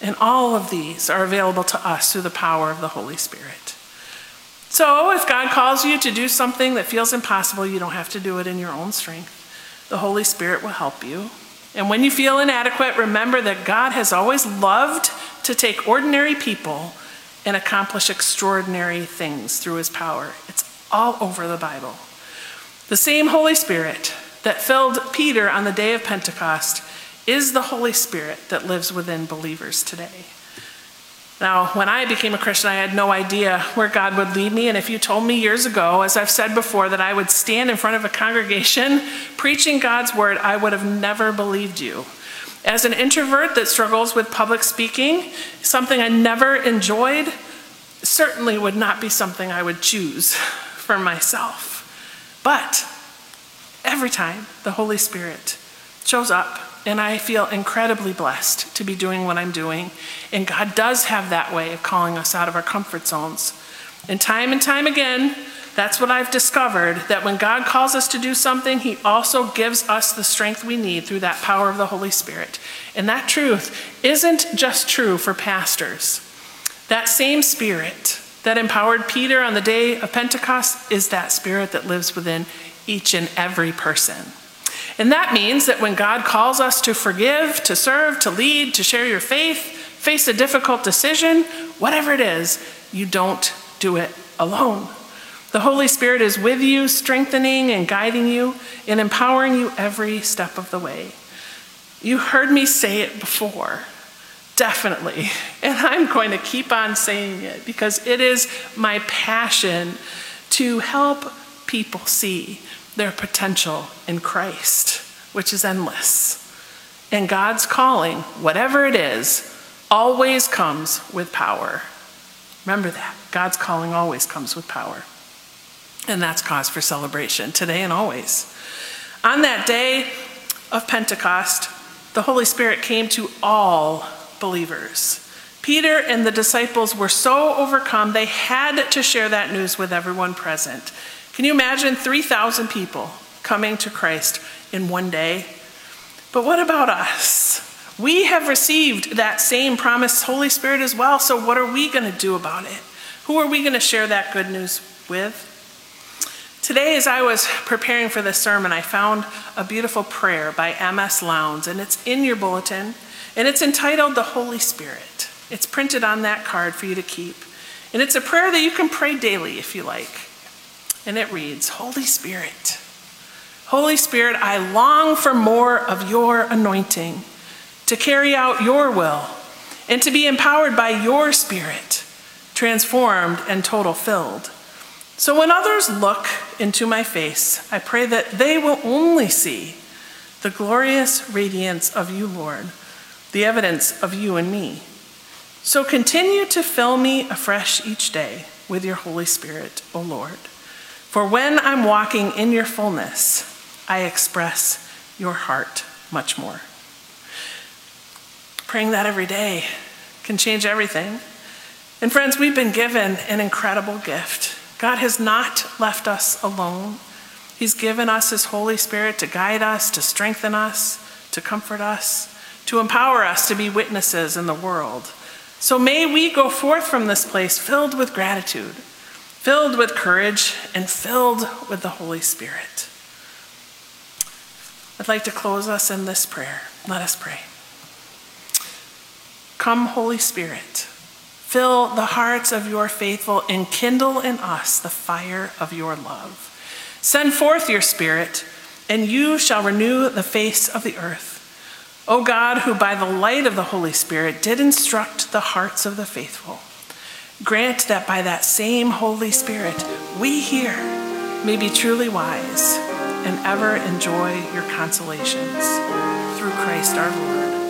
And all of these are available to us through the power of the Holy Spirit. So if God calls you to do something that feels impossible, you don't have to do it in your own strength. The Holy Spirit will help you. And when you feel inadequate, remember that God has always loved to take ordinary people and accomplish extraordinary things through his power. It's all over the Bible. The same Holy Spirit that filled Peter on the day of Pentecost is the Holy Spirit that lives within believers today. Now, when I became a Christian, I had no idea where God would lead me. And if you told me years ago, as I've said before, that I would stand in front of a congregation preaching God's word, I would have never believed you. As an introvert that struggles with public speaking, something I never enjoyed, certainly would not be something I would choose for myself. But every time the Holy Spirit shows up, and I feel incredibly blessed to be doing what I'm doing. And God does have that way of calling us out of our comfort zones. And time again, that's what I've discovered, that when God calls us to do something, he also gives us the strength we need through that power of the Holy Spirit. And that truth isn't just true for pastors. That same Spirit that empowered Peter on the day of Pentecost is that Spirit that lives within each and every person. And that means that when God calls us to forgive, to serve, to lead, to share your faith, face a difficult decision, whatever it is, you don't do it alone. The Holy Spirit is with you, strengthening and guiding you and empowering you every step of the way. You heard me say it before, definitely. And I'm going to keep on saying it because it is my passion to help people see their potential in Christ, which is endless. And God's calling, whatever it is, always comes with power. Remember that. God's calling always comes with power. And that's cause for celebration today and always. On that day of Pentecost, the Holy Spirit came to all believers. Peter and the disciples were so overcome, they had to share that news with everyone present. Can you imagine 3,000 people coming to Christ in one day? But what about us? We have received that same promised Holy Spirit as well, so what are we going to do about it? Who are we going to share that good news with? Today, as I was preparing for this sermon, I found a beautiful prayer by M.S. Lowndes, and it's in your bulletin, and it's entitled The Holy Spirit. It's printed on that card for you to keep. And it's a prayer that you can pray daily if you like. And it reads, Holy Spirit, I long for more of your anointing, to carry out your will, and to be empowered by your Spirit, transformed and total filled. So when others look into my face, I pray that they will only see the glorious radiance of you, Lord, the evidence of you and me. So continue to fill me afresh each day with your Holy Spirit, O Lord. For when I'm walking in your fullness, I express your heart much more. Praying that every day can change everything. And friends, we've been given an incredible gift. God has not left us alone. He's given us his Holy Spirit to guide us, to strengthen us, to comfort us, to empower us to be witnesses in the world. So may we go forth from this place filled with gratitude, filled with courage, and filled with the Holy Spirit. I'd like to close us in this prayer. Let us pray. Come, Holy Spirit, fill the hearts of your faithful and kindle in us the fire of your love. Send forth your Spirit, and you shall renew the face of the earth. O God, who by the light of the Holy Spirit did instruct the hearts of the faithful, grant that by that same Holy Spirit we here may be truly wise and ever enjoy your consolations. Through Christ our Lord.